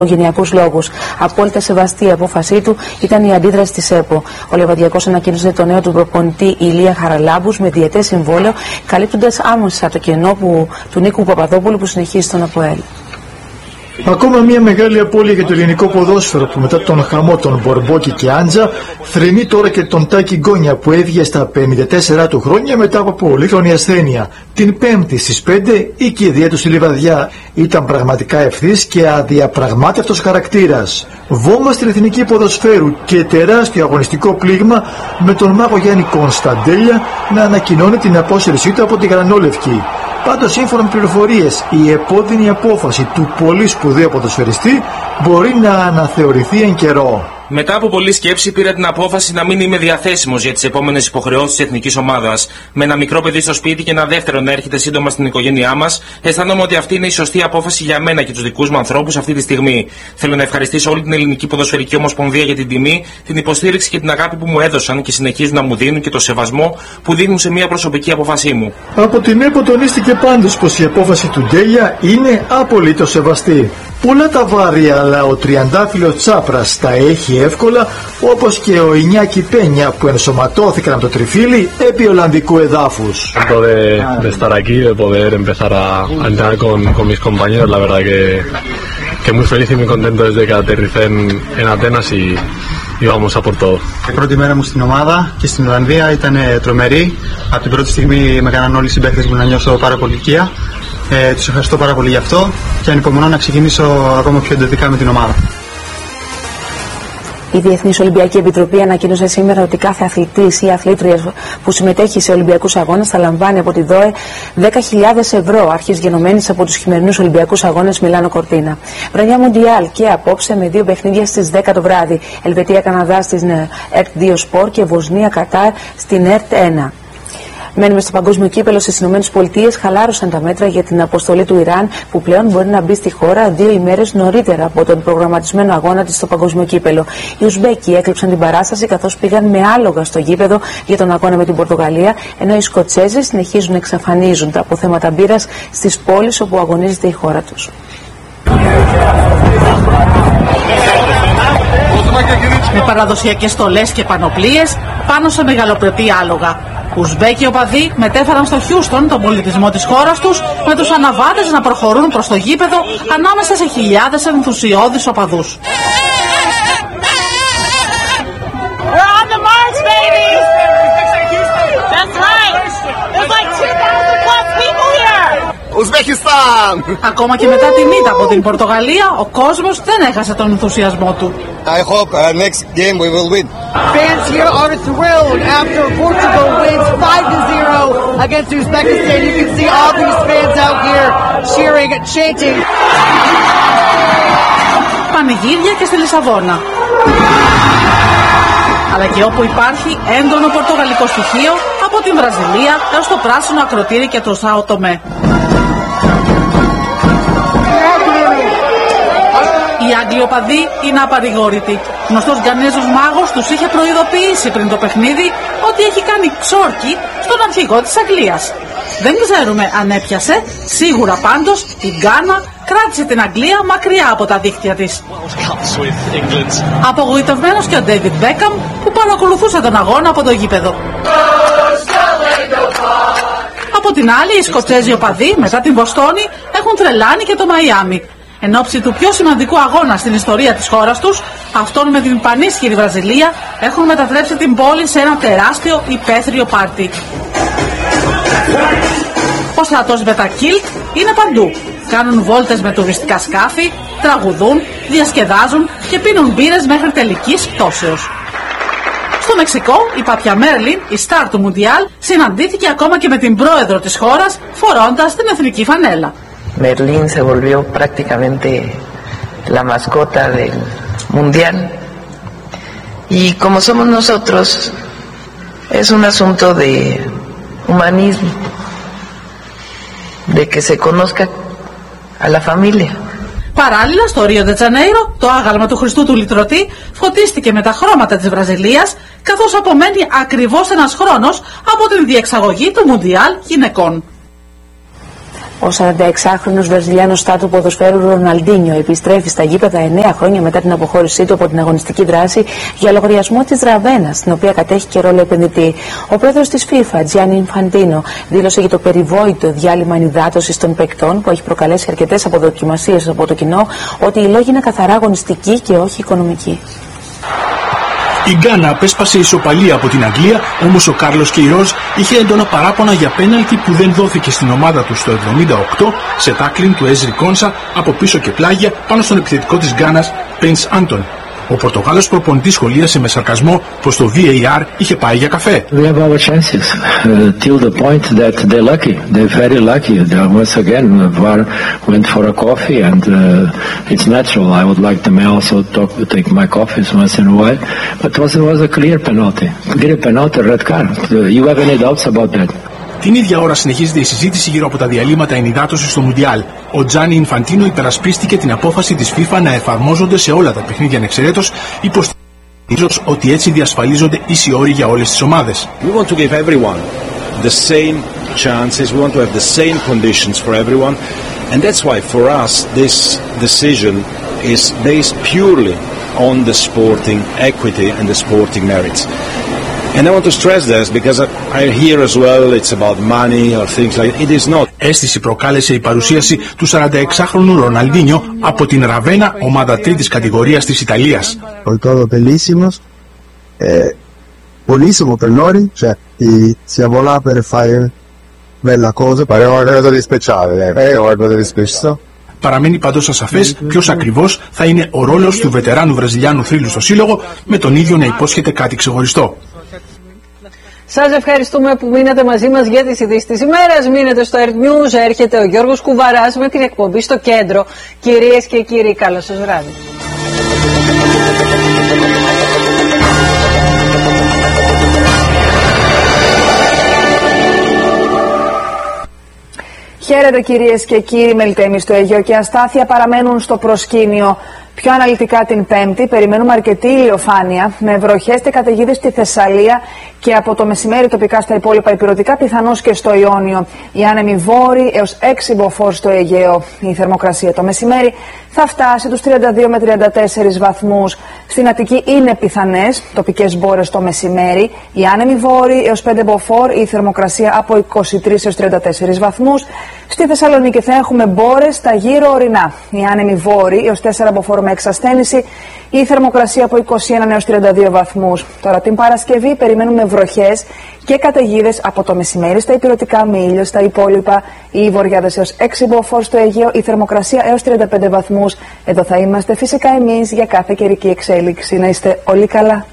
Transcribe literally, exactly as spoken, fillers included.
οικογενειακούς λόγους. Απόλυτα σεβαστή η απόφασή του ήταν η αντίδραση της ΕΠΟ. Ο Λεβαδιακός ανακοίνωσε το νέο του προπονητή Ηλία Χαραλάμπους με διετές συμβόλαιο, καλύπτοντας άμεσα το κενό που, του Νίκου Παπαδόπουλου που συνεχίζει στον ΑΠΟΕΛ. Ακόμα μια μεγάλη απώλεια για το ελληνικό ποδόσφαιρο που μετά τον χαμό των Μπορμπόκη και Άντζα θρηνεί τώρα και τον Τάκη Γκόνια που έφυγε στα πενήντα τέσσερα του χρόνια μετά από πολύχρονη ασθένεια. Την Πέμπτη στις πέντε η κηδεία του στη Λιβαδιά ήταν πραγματικά ευθύς και αδιαπραγμάτευτος χαρακτήρας. Βόμβα στην εθνική ποδοσφαίρου και τεράστιο αγωνιστικό πλήγμα με τον μάγο Γιάννη Κωνσταντέλια να ανακοινώνει την απόσυρσή του από τη Γρανόλευκη. Πάντως, σύμφωνα με πληροφορίες, η επώδυνη απόφαση του πολύ σπουδαίου ποδοσφαιριστή μπορεί να αναθεωρηθεί εν καιρό. Μετά από πολλή σκέψη, πήρα την απόφαση να μην είμαι διαθέσιμος για τις επόμενες υποχρεώσεις της εθνικής ομάδας. Με ένα μικρό παιδί στο σπίτι και ένα δεύτερο να έρχεται σύντομα στην οικογένειά μας, αισθάνομαι ότι αυτή είναι η σωστή απόφαση για μένα και τους δικούς μου ανθρώπους αυτή τη στιγμή. Θέλω να ευχαριστήσω όλη την Ελληνική Ποδοσφαιρική Ομοσπονδία για την τιμή, την υποστήριξη και την αγάπη που μου έδωσαν και συνεχίζουν να μου δίνουν και το σεβασμό που δείχνουν σε μια προσωπική απόφασή μου. Από την ΕΠΟ τονίστηκε πάντως πως η απόφαση του Ντέλια είναι απολύτως σεβαστή. Πολλά τα βάρη, αλλά ο τριαντάφυλλος Τσάπρας τα έχει εύκολα, όπως και ο Ινιάκη Πένια που ενσωματώθηκαν από το τριφύλι επί Ολλανδικού εδάφους. De, de estar aquí, de poder empezar a, a entrenar con, con mis compañeros, la verdad que, que muy feliz y muy contento desde que aterricé en, en Atenas y, y vamos a por todo. Η πρώτη μέρα μου στην ομάδα και στην Ολλανδία ήταν τρομερή. Από την πρώτη στιγμή με έκαναν όλοι οι συμπαίκτες μου να νιώσω πάρα πολύ οικία. Ε, τους ευχαριστώ πάρα πολύ γι' αυτό και ανυπομονώ να ξεκινήσω ακόμα πιο εντατικά με την ομάδα. Η Διεθνής Ολυμπιακή Επιτροπή ανακοίνωσε σήμερα ότι κάθε αθλητής ή αθλήτρια που συμμετέχει σε Ολυμπιακούς Αγώνες θα λαμβάνει από τη ΔΟΕ δέκα χιλιάδες ευρώ αρχής γενομένης από τους χειμερινούς Ολυμπιακούς Αγώνες Μιλάνο Κορτίνα. Βραδιά Μουντιάλ και απόψε με δύο παιχνίδια στις δέκα το βράδυ. Ελβετία Καναδά στην ΕΡΤ δύο Σπορ και Βοσνία Κατάρ στην ΕΡΤ ένα. Μένουμε στο παγκόσμιο κύπελο στις ΗΠΑ. Χαλάρωσαν τα μέτρα για την αποστολή του Ιράν που πλέον μπορεί να μπει στη χώρα δύο ημέρες νωρίτερα από τον προγραμματισμένο αγώνα της στο παγκόσμιο κύπελο. Οι Ουσμπέκοι έκλειψαν την παράσταση καθώς πήγαν με άλογα στο γήπεδο για τον αγώνα με την Πορτογαλία, ενώ οι Σκοτσέζοι συνεχίζουν να εξαφανίζουν τα αποθέματα μπύρας στις πόλεις όπου αγωνίζεται η χώρα τους. Με παραδοσιακές στολές και πανοπλίες πάνω σε μεγαλοπρεπή άλογα. Ουσμπέκοι οπαδοί μετέφεραν στο Χιούστον τον πολιτισμό της χώρας τους, με τους αναβάτες να προχωρούν προς το γήπεδο ανάμεσα σε χιλιάδες ενθουσιώδεις οπαδούς. Ουσμπεκιστάν! Ακόμα και μετά την ήττα από την Πορτογαλία, ο κόσμος δεν έχασε τον ενθουσιασμό του. I hope uh, next game we will win. Fans here are thrilled after Portugal wins five to zero against Uzbekistan. You can see all these fans out here cheering and chanting. Πανηγύρια και στη Λισαβόνα. Αλλά και όπου υπάρχει έντονο πορτογαλικό στοιχείο, από την Βραζιλία έως το πράσινο ακροτήρι και το Σάο Τομέ. Οι Άγγλοι οπαδοί είναι απαρηγόρητοι. Γνωστός Γκανέζος μάγος τους είχε προειδοποιήσει πριν το παιχνίδι ότι έχει κάνει ξόρκι στον αρχηγό της Αγγλίας. Δεν ξέρουμε αν έπιασε, σίγουρα πάντως η Γκάνα κράτησε την Αγγλία μακριά από τα δίχτυα της. Απογοητευμένος και ο Ντέιβιντ Μπέκαμ που παρακολουθούσε τον αγώνα από το γήπεδο. Από την άλλη, οι Σκοτσέζοι οπαδοί μετά την Βοστόνη έχουν τρελάνει και το Μαϊάμι. Εν ώψη του πιο σημαντικού αγώνα στην ιστορία της χώρας τους, αυτόν με την πανίσχυρη Βραζιλία, έχουν μετατρέψει την πόλη σε ένα τεράστιο υπαίθριο πάρτι. Ο στρατός με τα κιλτ είναι παντού. Κάνουν βόλτες με τουριστικά σκάφη, τραγουδούν, διασκεδάζουν και πίνουν μπύρες μέχρι τελικής πτώσεως. Στο Μεξικό, η Παπια Μέρλιν, η στάρ του Μουντιάλ, συναντήθηκε ακόμα και με την πρόεδρο της χώρας, φορώντας την εθνική φανέλα. Merlín se volvió prácticamente la mascota del mundial y como somos nosotros es un asunto de humanismo, de que se conozca a la familia. Παράλληλα, στο Ρίο ντε Τζανέιρο, το άγαλμα του Χριστού του Λυτρωτή φωτίστηκε με τα χρώματα της Βραζιλίας, καθώς απομένει ακριβώς ένας χρόνος από την διεξαγωγή του Μουντιάλ γυναικών. Ο σαρανταεξάχρονος Βραζιλιάνος στάρ του ποδοσφαίρου Ροναλντίνιο επιστρέφει στα γήπεδα εννέα χρόνια μετά την αποχώρησή του από την αγωνιστική δράση για λογαριασμό της Ραβένα, στην οποία κατέχει και ρόλο επενδυτή. Ο πρόεδρος της FIFA, Τζιάννι Ινφαντίνο, δήλωσε για το περιβόητο διάλειμμα ενυδάτωσης των παικτών που έχει προκαλέσει αρκετές αποδοκιμασίες από το κοινό ότι οι λόγοι είναι καθαρά αγωνιστικοί και όχι οικονομικοί. Η Γκάνα απέσπασε ισοπαλία από την Αγγλία, όμως ο Κάρλος Κεϊρός είχε έντονα παράπονα για πέναλτι που δεν δόθηκε στην ομάδα του στο εβδομήντα οκτώ σε τάκλιν του Έζρι Κόνσα από πίσω και πλάγια πάνω στον επιθετικό της Γκάνας, Πέινς Άντον. Ο Πορτογάλος προπονητής σχολίασε με σαρκασμό πως το βι έι αρ είχε πάει για καφέ. We have our chances uh, till the point that they're lucky. They're very lucky. They're, once again, V A R went for a coffee and uh, it's natural. I would like them also talk, take my coffees once in a while. But it was, it was a clear penalty. Clear penalty, red card. Uh, you have any doubts about that? Την ίδια ώρα συνεχίζεται η συζήτηση γύρω από τα διαλύματα ενυδάτωσης στο Μουντιάλ. Ο Τζάνι Ινφαντίνο υπερασπίστηκε την απόφαση της FIFA να εφαρμόζονται σε όλα τα παιχνίδια ανεξαιρέτως, υποστηρίζοντας ότι έτσι διασφαλίζονται ίσοι όροι για όλες τις ομάδες. We want to give everyone the same chances. We want to have the same conditions for everyone, and that's why for us this decision is based purely on the sporting equity and the sporting merits. And I want to stress this because I hear as well it's about money or things like it is not. Αίσθηση προκάλεσε η παρουσίαση του σαρανταεξάχρονου Ροναλντίνιο από την Ραβένα, ομάδα τρίτης κατηγορίας της Ιταλίας. Con todo bellissimo, eh, buonissimo per noi, cioè siamo là per fare bella cosa, faremo qualcosa di speciale, faremo qualcosa di speciale. Παραμένει παντός ασαφές ποιος ακριβώς θα είναι ο ρόλος του βετεράνου Βραζιλιάνου θρύλου στο σύλλογο, με τον ίδιο να υπόσχεται κάτι ξεχωριστό. Σας ευχαριστούμε που μείνατε μαζί μας για τις ειδήσεις της ημέρας. Μείνετε στο Earth News. Έρχεται ο Γιώργος Κουβαράς με την εκπομπή στο κέντρο. Κυρίες και κύριοι, καλό σας βράδυ. Χαίρετε κυρίες και κύριοι, Μελιτέμι στο Αιγαίο και αστάθεια παραμένουν στο προσκήνιο. Πιο αναλυτικά την Πέμπτη περιμένουμε αρκετή ηλιοφάνεια με βροχές και καταιγίδες στη Θεσσαλία και από το μεσημέρι τοπικά στα υπόλοιπα ηπειρωτικά, πιθανώς και στο Ιόνιο. Οι άνεμοι βόρειοι έως έξι μποφόρ στο Αιγαίο. Η θερμοκρασία το μεσημέρι θα φτάσει τους τριάντα δύο με τριάντα τέσσερις βαθμούς. Στην Αττική είναι πιθανές τοπικές μπόρες το μεσημέρι. Οι άνεμοι βόρειοι έως πέντε μποφόρ, η θερμοκρασία από είκοσι τρεις έως τριάντα τέσσερις βαθμούς. Στη Θεσσαλονίκη θα έχουμε μπόρες στα γύρω ορεινά. Οι άνεμοι βόρειοι έως τέσσερα μποφόρ με εξασθένηση. Η θερμοκρασία από είκοσι ένα έως τριάντα δύο βαθμούς. Τώρα την Παρασκευή περιμένουμε βροχές και καταιγίδες από το μεσημέρι στα ηπειρωτικά, με ήλιο στα υπόλοιπα. Οι βοριάδες έως έξι μποφόρ στο Αιγαίο, η θερμοκρασία έως τριάντα πέντε βαθμούς. Εδώ θα είμαστε φυσικά εμείς για κάθε καιρική εξέλιξη. Να είστε όλοι καλά.